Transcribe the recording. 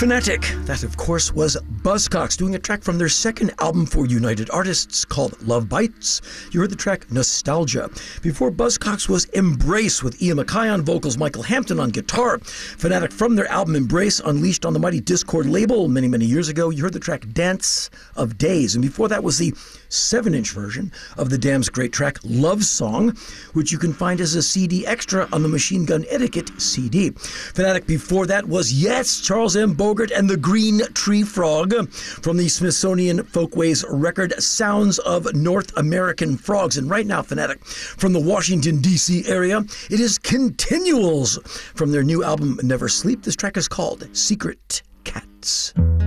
Fanatic. That, of course, was Buzzcocks doing a track from their second album for United Artists called Love Bites. You heard the track Nostalgia. Before Buzzcocks was Embrace with Ian MacKaye on vocals, Michael Hampton on guitar. Fanatic from their album Embrace, unleashed on the mighty Discord label many, many years ago. You heard the track Dance of Days. And before that was the 7-inch version of the Damned's great track Love Song, which you can find as a CD extra on the Machine Gun Etiquette CD. Fanatic before that was, yes, Charles M. Bogart and the Green Tree Frog from the Smithsonian Folkways record Sounds of North American Frogs. And right now, Fanatic from the Washington, D.C. area, it is Continuals from their new album Never Sleep. This track is called Secret Cats.